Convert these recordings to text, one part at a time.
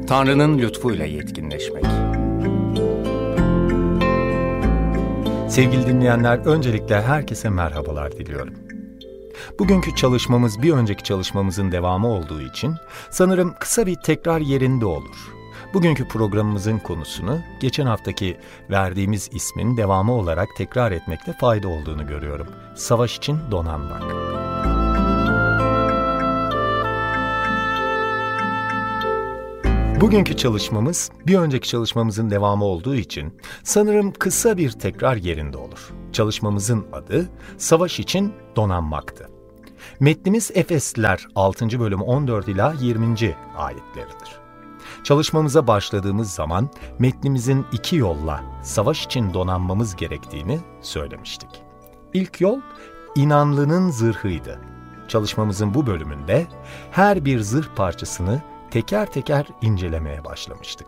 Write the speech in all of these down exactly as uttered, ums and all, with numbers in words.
Tanrı'nın lütfuyla yetkinleşmek. Sevgili dinleyenler, öncelikle herkese merhabalar diliyorum. Bugünkü çalışmamız bir önceki çalışmamızın devamı olduğu için sanırım kısa bir tekrar yerinde olur. Bugünkü programımızın konusunu geçen haftaki verdiğimiz ismin devamı olarak tekrar etmekte fayda olduğunu görüyorum. Savaş için donanmak. Bugünkü çalışmamız bir önceki çalışmamızın devamı olduğu için sanırım kısa bir tekrar yerinde olur. Çalışmamızın adı Savaş için donanmaktı. Metnimiz Efesliler altıncı bölüm on dört ila yirminci ayetleridir. Çalışmamıza başladığımız zaman metnimizin iki yolla savaş için donanmamız gerektiğini söylemiştik. İlk yol inanlının zırhıydı. Çalışmamızın bu bölümünde her bir zırh parçasını teker teker incelemeye başlamıştık.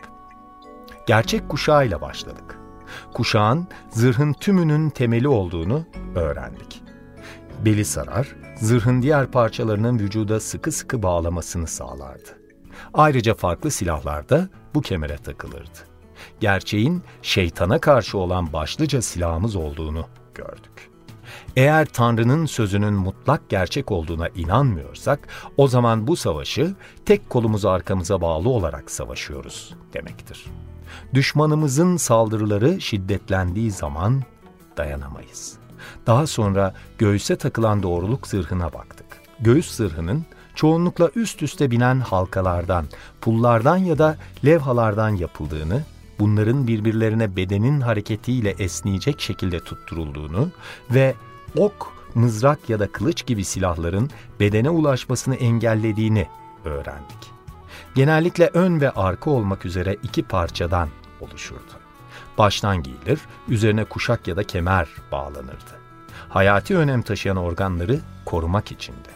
Gerçek kuşağıyla başladık. Kuşağın zırhın tümünün temeli olduğunu öğrendik. Beli sarar, zırhın diğer parçalarının vücuda sıkı sıkı bağlamasını sağlardı. Ayrıca farklı silahlar da bu kemere takılırdı. Gerçeğin şeytana karşı olan başlıca silahımız olduğunu gördük. Eğer Tanrı'nın sözünün mutlak gerçek olduğuna inanmıyorsak, o zaman bu savaşı tek kolumuzu arkamıza bağlı olarak savaşıyoruz demektir. Düşmanımızın saldırıları şiddetlendiği zaman dayanamayız. Daha sonra göğüse takılan doğruluk zırhına baktık. Göğüs zırhının çoğunlukla üst üste binen halkalardan, pullardan ya da levhalardan yapıldığını, bunların birbirlerine bedenin hareketiyle esneyecek şekilde tutturulduğunu ve ok, mızrak ya da kılıç gibi silahların bedene ulaşmasını engellediğini öğrendik. Genellikle ön ve arka olmak üzere iki parçadan oluşurdu. Baştan giyilir, üzerine kuşak ya da kemer bağlanırdı. Hayati önem taşıyan organları korumak içindi.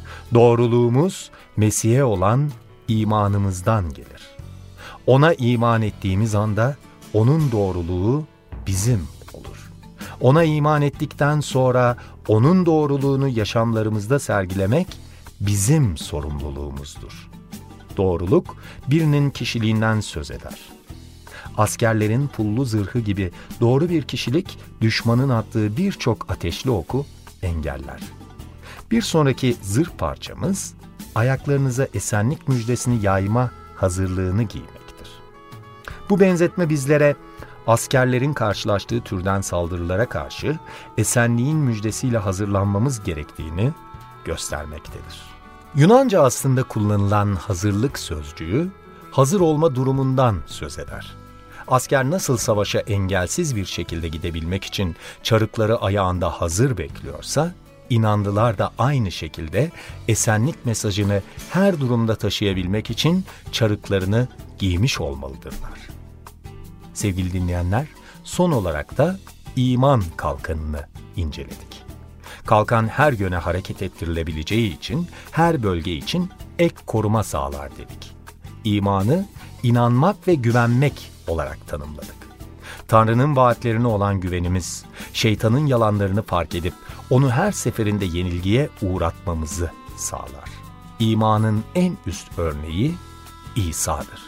Doğruluğumuz Mesih'e olan imanımızdan gelir. Ona iman ettiğimiz anda onun doğruluğu bizim olur. Ona iman ettikten sonra onun doğruluğunu yaşamlarımızda sergilemek bizim sorumluluğumuzdur. Doğruluk birinin kişiliğinden söz eder. Askerlerin pullu zırhı gibi doğru bir kişilik düşmanın attığı birçok ateşli oku engeller. Bir sonraki zırh parçamız ayaklarınıza esenlik müjdesini yayma hazırlığını giymektir. Bu benzetme bizlere askerlerin karşılaştığı türden saldırılara karşı esenliğin müjdesiyle hazırlanmamız gerektiğini göstermektedir. Yunanca aslında kullanılan hazırlık sözcüğü hazır olma durumundan söz eder. Asker nasıl savaşa engelsiz bir şekilde gidebilmek için çarıkları ayağında hazır bekliyorsa, İnanlılar da aynı şekilde esenlik mesajını her durumda taşıyabilmek için çarıklarını giymiş olmalıdırlar. Sevgili dinleyenler, son olarak da iman kalkanını inceledik. Kalkan her yöne hareket ettirilebileceği için her bölge için ek koruma sağlar dedik. İmanı inanmak ve güvenmek olarak tanımladık. Tanrı'nın vaatlerine olan güvenimiz, şeytanın yalanlarını fark edip onu her seferinde yenilgiye uğratmamızı sağlar. İmanın en üst örneği İsa'dır.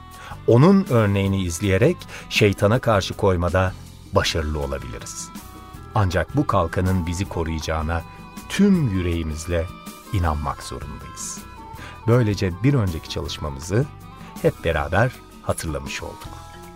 Onun örneğini izleyerek şeytana karşı koymada başarılı olabiliriz. Ancak bu kalkanın bizi koruyacağına tüm yüreğimizle inanmak zorundayız. Böylece bir önceki çalışmamızı hep beraber hatırlamış olduk.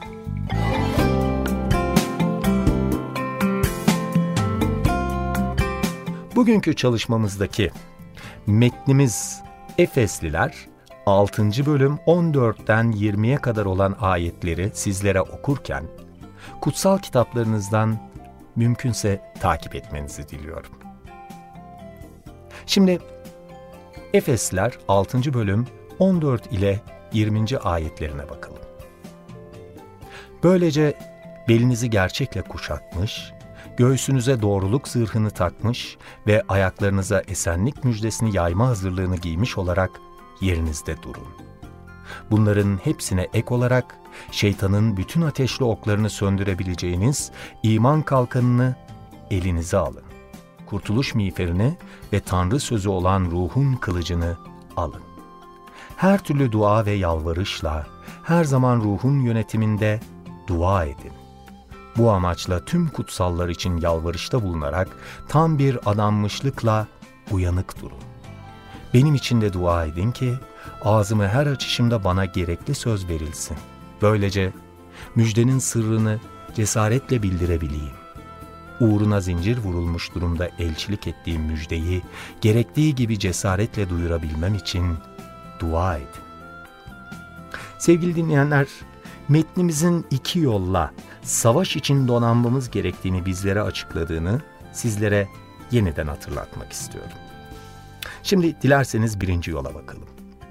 Bugünkü çalışmamızdaki metnimiz Efesliler altıncı bölüm on dörtten yirmiye kadar olan ayetleri sizlere okurken kutsal kitaplarınızdan mümkünse takip etmenizi diliyorum. Şimdi Efesliler altıncı bölüm on dört ile yirminci ayetlerine bakalım. Böylece belinizi gerçekle kuşatmış, göğsünüze doğruluk zırhını takmış ve ayaklarınıza esenlik müjdesini yayma hazırlığını giymiş olarak yerinizde durun. Bunların hepsine ek olarak şeytanın bütün ateşli oklarını söndürebileceğiniz iman kalkanını elinize alın. Kurtuluş miğferini ve Tanrı sözü olan ruhun kılıcını alın. Her türlü dua ve yalvarışla, her zaman ruhun yönetiminde dua edin. Bu amaçla tüm kutsallar için yalvarışta bulunarak tam bir adanmışlıkla uyanık durun. Benim için de dua edin ki ağzımı her açışımda bana gerekli söz verilsin. Böylece müjdenin sırrını cesaretle bildirebileyim. Uğruna zincir vurulmuş durumda elçilik ettiğim müjdeyi gerektiği gibi cesaretle duyurabilmem için dua edin. Sevgili dinleyenler, metnimizin iki yolla savaş için donanmamız gerektiğini bizlere açıkladığını sizlere yeniden hatırlatmak istiyorum. Şimdi dilerseniz birinci yola bakalım.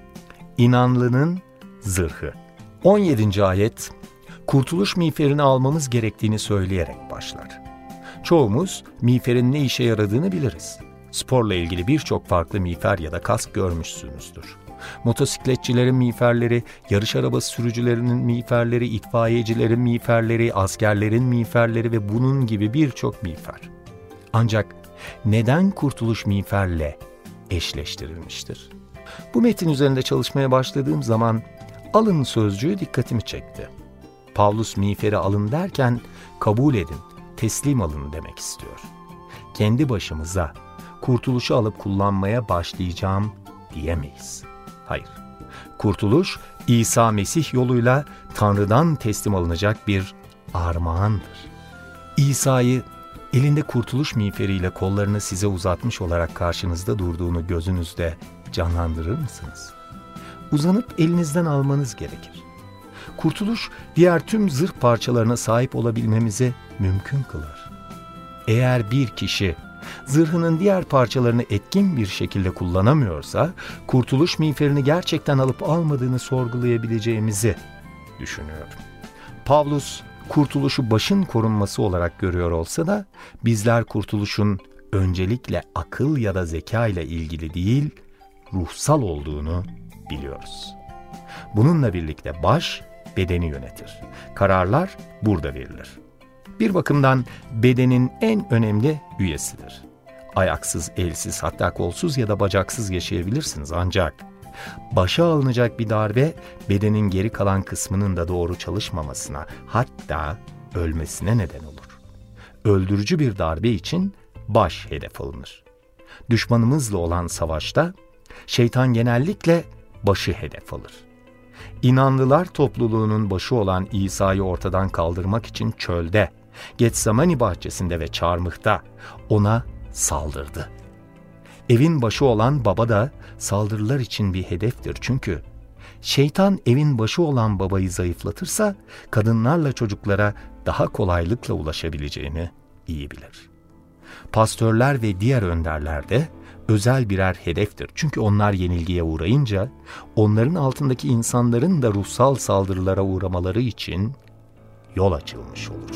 İnanlının zırhı. on yedinci ayet, kurtuluş miğferini almamız gerektiğini söyleyerek başlar. Çoğumuz miğferin ne işe yaradığını biliriz. Sporla ilgili birçok farklı miğfer ya da kask görmüşsünüzdür. Motosikletçilerin miğferleri, yarış arabası sürücülerinin miğferleri, itfaiyecilerin miğferleri, askerlerin miğferleri ve bunun gibi birçok miğfer. Ancak neden kurtuluş miğferle eşleştirilmiştir? Bu metin üzerinde çalışmaya başladığım zaman alın sözcüğü dikkatimi çekti. Pavlus miğferi alın derken kabul edin, teslim alın demek istiyor. Kendi başımıza kurtuluşu alıp kullanmaya başlayacağım diyemeyiz. Hayır, kurtuluş İsa Mesih yoluyla Tanrı'dan teslim alınacak bir armağandır. İsa'yı elinde kurtuluş miğferiyle kollarını size uzatmış olarak karşınızda durduğunu gözünüzde canlandırır mısınız? Uzanıp elinizden almanız gerekir. Kurtuluş diğer tüm zırh parçalarına sahip olabilmemizi mümkün kılar. Eğer bir kişi zırhının diğer parçalarını etkin bir şekilde kullanamıyorsa, kurtuluş miğferini gerçekten alıp almadığını sorgulayabileceğimizi düşünüyorum. Pavlus, kurtuluşu başın korunması olarak görüyor olsa da, bizler kurtuluşun öncelikle akıl ya da zeka ile ilgili değil, ruhsal olduğunu biliyoruz. Bununla birlikte baş, bedeni yönetir. Kararlar burada verilir. Bir bakımdan bedenin en önemli üyesidir. Ayaksız, elsiz, hatta kolsuz ya da bacaksız yaşayabilirsiniz ancak başa alınacak bir darbe bedenin geri kalan kısmının da doğru çalışmamasına, hatta ölmesine neden olur. Öldürücü bir darbe için baş hedef alınır. Düşmanımızla olan savaşta şeytan genellikle başı hedef alır. İnanlılar topluluğunun başı olan İsa'yı ortadan kaldırmak için çölde, Getsemani bahçesinde ve çarmıhta ona saldırdı. Evin başı olan baba da saldırılar için bir hedeftir çünkü şeytan evin başı olan babayı zayıflatırsa kadınlarla çocuklara daha kolaylıkla ulaşabileceğini iyi bilir. Pastörler ve diğer önderler de özel birer hedeftir. Çünkü onlar yenilgiye uğrayınca onların altındaki insanların da ruhsal saldırılara uğramaları için yol açılmış olur.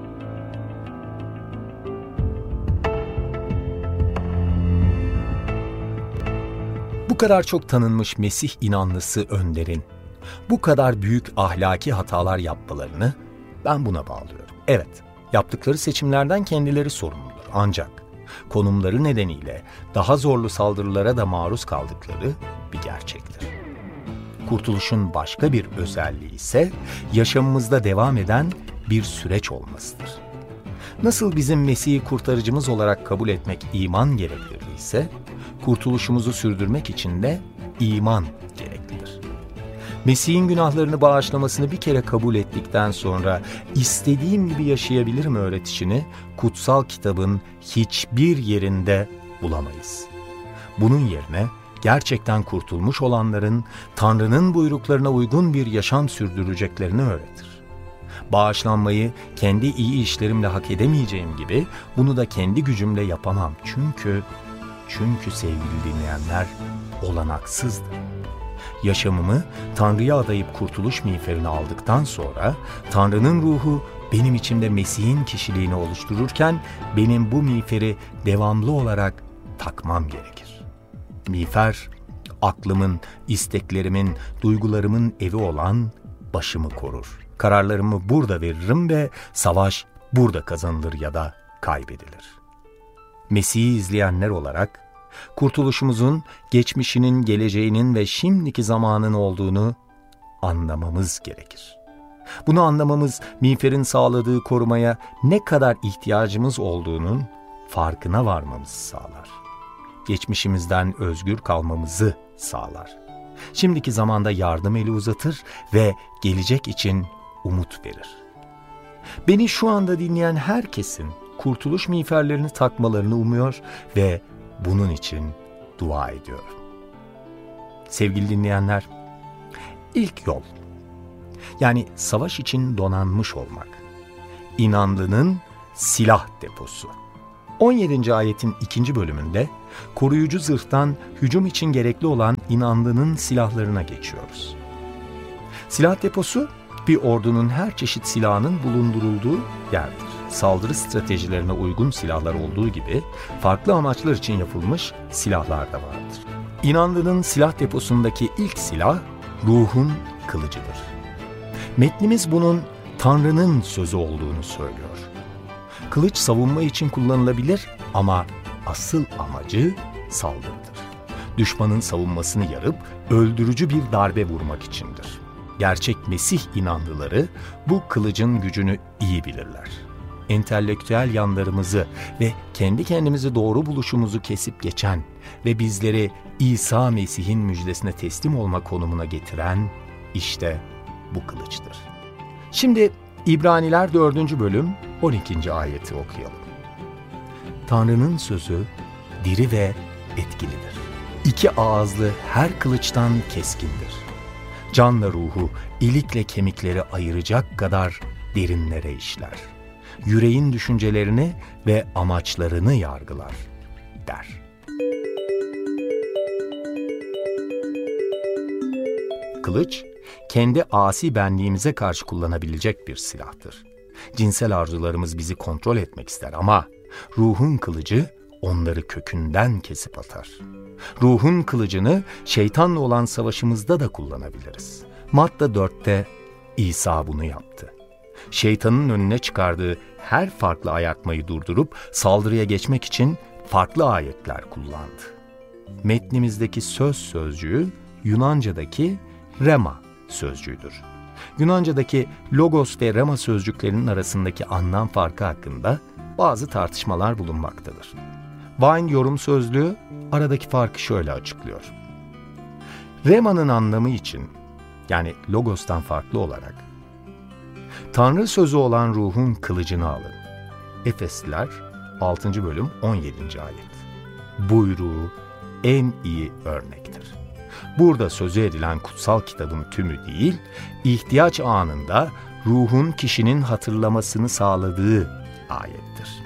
Bu kadar çok tanınmış Mesih inanlısı önderin bu kadar büyük ahlaki hatalar yapmalarını ben buna bağlıyorum. Evet, yaptıkları seçimlerden kendileri sorumludur. Ancak konumları nedeniyle daha zorlu saldırılara da maruz kaldıkları bir gerçektir. Kurtuluşun başka bir özelliği ise yaşamımızda devam eden bir süreç olmasıdır. Nasıl bizim Mesih'i kurtarıcımız olarak kabul etmek iman gerektirdiyse, kurtuluşumuzu sürdürmek için de iman gereklidir. Mesih'in günahlarını bağışlamasını bir kere kabul ettikten sonra istediğim gibi yaşayabilirim öğretişini kutsal kitabın hiçbir yerinde bulamayız. Bunun yerine gerçekten kurtulmuş olanların Tanrı'nın buyruklarına uygun bir yaşam sürdüreceklerini öğretir. Bağışlanmayı kendi iyi işlerimle hak edemeyeceğim gibi bunu da kendi gücümle yapamam. Çünkü, çünkü sevgili dinleyenler olanaksızdır. Yaşamımı Tanrı'ya adayıp kurtuluş miğferini aldıktan sonra Tanrı'nın ruhu benim içimde Mesih'in kişiliğini oluştururken benim bu miğferi devamlı olarak takmam gerekir. Miğfer, aklımın, isteklerimin, duygularımın evi olan başımı korur. Kararlarımı burada veririm ve savaş burada kazanılır ya da kaybedilir. Mesih'i izleyenler olarak kurtuluşumuzun geçmişinin, geleceğinin ve şimdiki zamanın olduğunu anlamamız gerekir. Bunu anlamamız, miğferin sağladığı korumaya ne kadar ihtiyacımız olduğunun farkına varmamızı sağlar. Geçmişimizden özgür kalmamızı sağlar. Şimdiki zamanda yardım eli uzatır ve gelecek için umut verir. Beni şu anda dinleyen herkesin kurtuluş miğferlerini takmalarını umuyor ve bunun için dua ediyorum. Sevgili dinleyenler, ilk yol, yani savaş için donanmış olmak, inanlının silah deposu. on yedinci ayetin ikinci bölümünde koruyucu zırhtan hücum için gerekli olan inanlının silahlarına geçiyoruz. Silah deposu, bir ordunun her çeşit silahının bulundurulduğu yerdir. Saldırı stratejilerine uygun silahlar olduğu gibi farklı amaçlar için yapılmış silahlar da vardır. İnanlının silah deposundaki ilk silah ruhun kılıcıdır. Metnimiz bunun Tanrı'nın sözü olduğunu söylüyor. Kılıç savunma için kullanılabilir ama asıl amacı saldırıdır. Düşmanın savunmasını yarıp öldürücü bir darbe vurmak içindir. Gerçek Mesih inanlıları bu kılıcın gücünü iyi bilirler. Entelektüel yanlarımızı ve kendi kendimizi doğru buluşumuzu kesip geçen ve bizleri İsa Mesih'in müjdesine teslim olma konumuna getiren işte bu kılıçtır. Şimdi İbraniler dördüncü bölüm on ikinci ayeti okuyalım. Tanrı'nın sözü diri ve etkilidir. İki ağızlı her kılıçtan keskindir. Canla ruhu, ilikle kemikleri ayıracak kadar derinlere işler. Yüreğin düşüncelerini ve amaçlarını yargılar, der. Kılıç, kendi asi benliğimize karşı kullanabilecek bir silahtır. Cinsel arzularımız bizi kontrol etmek ister ama ruhun kılıcı onları kökünden kesip atar. Ruhun kılıcını şeytanla olan savaşımızda da kullanabiliriz. Matta dörtte İsa bunu yaptı. Şeytanın önüne çıkardığı her farklı ayartmayı durdurup saldırıya geçmek için farklı ayetler kullandı. Metnimizdeki söz sözcüğü Yunanca'daki rema sözcüğüdür. Yunanca'daki logos ve rema sözcüklerinin arasındaki anlam farkı hakkında bazı tartışmalar bulunmaktadır. Vine yorum sözlüğü aradaki farkı şöyle açıklıyor. Rema'nın anlamı için, yani logostan farklı olarak, Tanrı sözü olan ruhun kılıcını alın. Efesliler altıncı bölüm on yedinci ayet. Buyruğu en iyi örnektir. Burada sözü edilen kutsal kitabın tümü değil, ihtiyaç anında ruhun kişinin hatırlamasını sağladığı ayettir.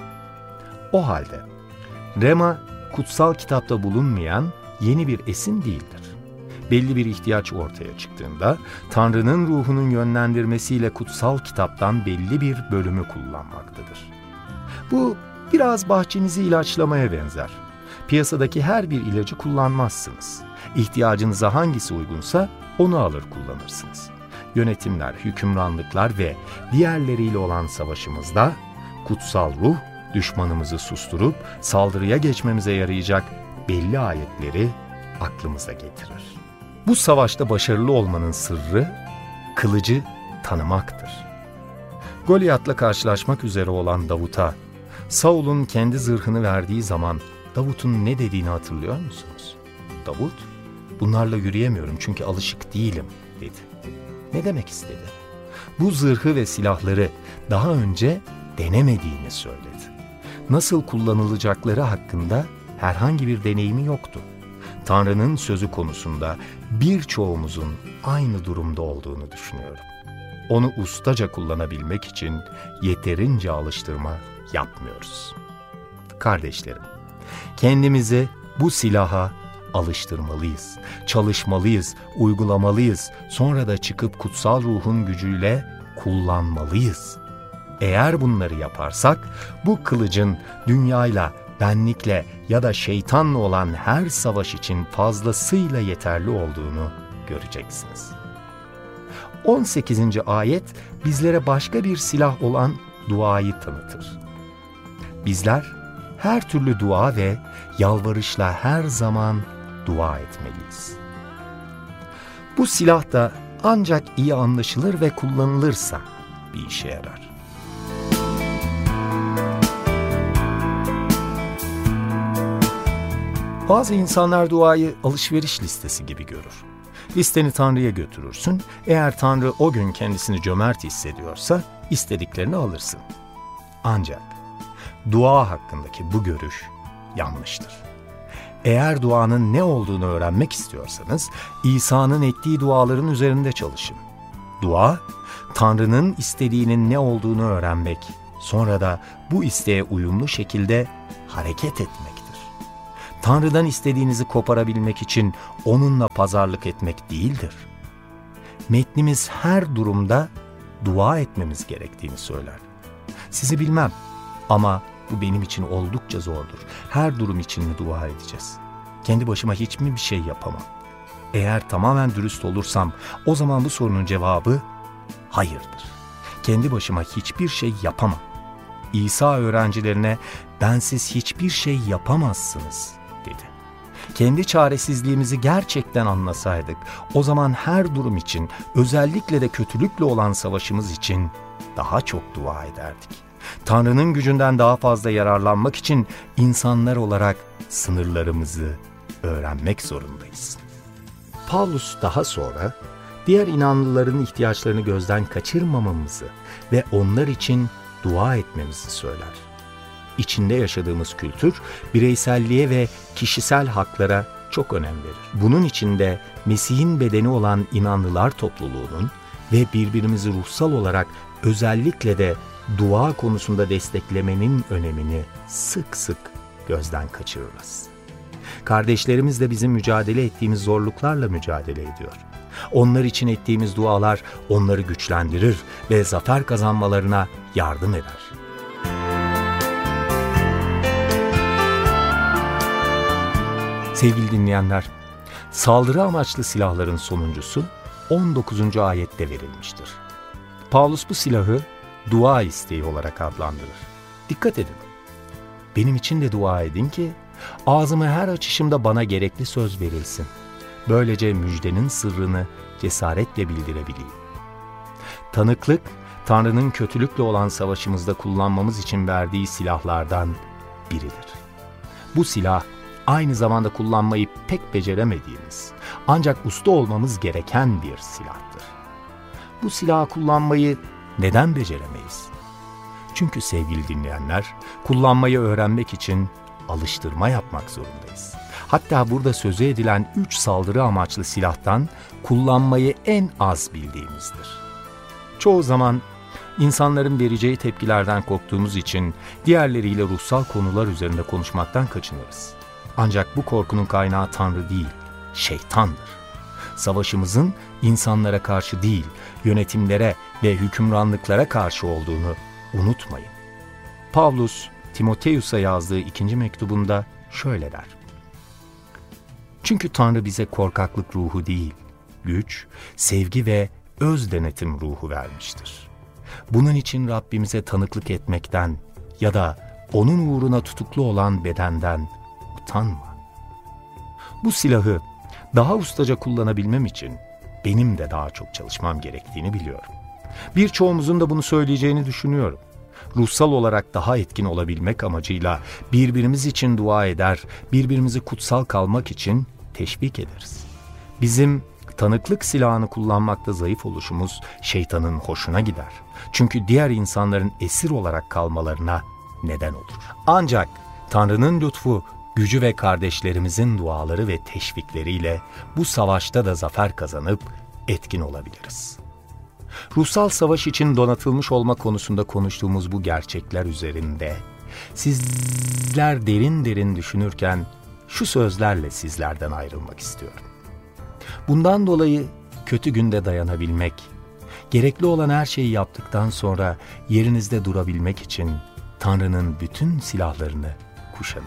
O halde rema kutsal kitapta bulunmayan yeni bir esin değildir. Belli bir ihtiyaç ortaya çıktığında Tanrı'nın ruhunun yönlendirmesiyle kutsal kitaptan belli bir bölümü kullanmaktadır. Bu biraz bahçenizi ilaçlamaya benzer. Piyasadaki her bir ilacı kullanmazsınız. İhtiyacınıza hangisi uygunsa onu alır kullanırsınız. Yönetimler, hükümranlıklar ve diğerleriyle olan savaşımızda kutsal ruh düşmanımızı susturup saldırıya geçmemize yarayacak belli ayetleri aklımıza getirir. Bu savaşta başarılı olmanın sırrı kılıcı tanımaktır. Golyat'la karşılaşmak üzere olan Davut'a Saul'un kendi zırhını verdiği zaman Davut'un ne dediğini hatırlıyor musunuz? Davut, bunlarla yürüyemiyorum çünkü alışık değilim dedi. Ne demek istedi? Bu zırhı ve silahları daha önce denemediğini söyledi. Nasıl kullanılacakları hakkında herhangi bir deneyimi yoktu. Tanrı'nın sözü konusunda birçoğumuzun aynı durumda olduğunu düşünüyorum. Onu ustaca kullanabilmek için yeterince alıştırma yapmıyoruz. Kardeşlerim, kendimizi bu silaha alıştırmalıyız, çalışmalıyız, uygulamalıyız, sonra da çıkıp kutsal ruhun gücüyle kullanmalıyız. Eğer bunları yaparsak, bu kılıcın dünyayla, benlikle ya da şeytanla olan her savaş için fazlasıyla yeterli olduğunu göreceksiniz. on sekizinci ayet bizlere başka bir silah olan duayı tanıtır. Bizler her türlü dua ve yalvarışla her zaman dua etmeliyiz. Bu silah da ancak iyi anlaşılır ve kullanılırsa bir işe yarar. Bazı insanlar duayı alışveriş listesi gibi görür. Listeni Tanrı'ya götürürsün, eğer Tanrı o gün kendisini cömert hissediyorsa istediklerini alırsın. Ancak dua hakkındaki bu görüş yanlıştır. Eğer duanın ne olduğunu öğrenmek istiyorsanız, İsa'nın ettiği duaların üzerinde çalışın. Dua, Tanrı'nın istediğinin ne olduğunu öğrenmek, sonra da bu isteğe uyumlu şekilde hareket etmektir. Tanrı'dan istediğinizi koparabilmek için onunla pazarlık etmek değildir. Metnimiz her durumda dua etmemiz gerektiğini söyler. Sizi bilmem ama bu benim için oldukça zordur. Her durum için mi dua edeceğiz? Kendi başıma hiç mi bir şey yapamam? Eğer tamamen dürüst olursam o zaman bu sorunun cevabı hayırdır. Kendi başıma hiçbir şey yapamam. İsa öğrencilerine bensiz hiçbir şey yapamazsınız dedi. Kendi çaresizliğimizi gerçekten anlasaydık o zaman her durum için, özellikle de kötülükle olan savaşımız için daha çok dua ederdik. Tanrı'nın gücünden daha fazla yararlanmak için insanlar olarak sınırlarımızı öğrenmek zorundayız. Paulus daha sonra diğer inanlıların ihtiyaçlarını gözden kaçırmamamızı ve onlar için dua etmemizi söyler. İçinde yaşadığımız kültür bireyselliğe ve kişisel haklara çok önem verir. Bunun içinde Mesih'in bedeni olan inanlılar topluluğunun ve birbirimizi ruhsal olarak özellikle de dua konusunda desteklemenin önemini sık sık gözden kaçırırız. Kardeşlerimiz de bizim mücadele ettiğimiz zorluklarla mücadele ediyor. Onlar için ettiğimiz dualar onları güçlendirir ve zafer kazanmalarına yardım eder. Sevgili dinleyenler, saldırı amaçlı silahların sonuncusu on dokuzuncu ayette verilmiştir. Paulus bu silahı dua isteği olarak adlandırır. Dikkat edin. Benim için de dua edin ki ağzımı her açışımda bana gerekli söz verilsin. Böylece müjdenin sırrını cesaretle bildirebileyim. Tanıklık, Tanrı'nın kötülükle olan savaşımızda kullanmamız için verdiği silahlardan biridir. Bu silah aynı zamanda kullanmayı pek beceremediğimiz, ancak usta olmamız gereken bir silahtır. Bu silahı kullanmayı neden beceremeyiz? Çünkü sevgili dinleyenler, kullanmayı öğrenmek için alıştırma yapmak zorundayız. Hatta burada sözü edilen üç saldırı amaçlı silahtan kullanmayı en az bildiğimizdir. Çoğu zaman insanların vereceği tepkilerden korktuğumuz için diğerleriyle ruhsal konular üzerinde konuşmaktan kaçınırız. Ancak bu korkunun kaynağı Tanrı değil, şeytandır. Savaşımızın insanlara karşı değil, yönetimlere ve hükümranlıklara karşı olduğunu unutmayın. Pavlus, Timoteus'a yazdığı ikinci mektubunda şöyle der. Çünkü Tanrı bize korkaklık ruhu değil, güç, sevgi ve öz denetim ruhu vermiştir. Bunun için Rabbimize tanıklık etmekten ya da onun uğruna tutuklu olan bedenden utanma. Bu silahı daha ustaca kullanabilmem için benim de daha çok çalışmam gerektiğini biliyorum. Birçoğumuzun da bunu söyleyeceğini düşünüyorum. Ruhsal olarak daha etkin olabilmek amacıyla birbirimiz için dua eder, birbirimizi kutsal kalmak için teşvik ederiz. Bizim tanıklık silahını kullanmakta zayıf oluşumuz şeytanın hoşuna gider. Çünkü diğer insanların esir olarak kalmalarına neden olur. Ancak Tanrı'nın lütfu, gücü ve kardeşlerimizin duaları ve teşvikleriyle bu savaşta da zafer kazanıp etkin olabiliriz. Ruhsal savaş için donatılmış olma konusunda konuştuğumuz bu gerçekler üzerinde sizler derin derin düşünürken şu sözlerle sizlerden ayrılmak istiyorum. Bundan dolayı kötü günde dayanabilmek, gerekli olan her şeyi yaptıktan sonra yerinizde durabilmek için Tanrı'nın bütün silahlarını kuşanın.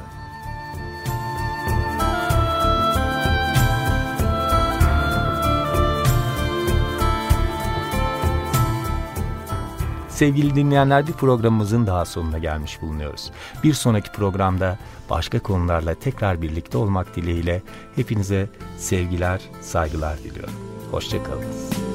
Sevgili dinleyenler, bir programımızın daha sonuna gelmiş bulunuyoruz. Bir sonraki programda başka konularla tekrar birlikte olmak dileğiyle hepinize sevgiler, saygılar diliyorum. Hoşça kalın.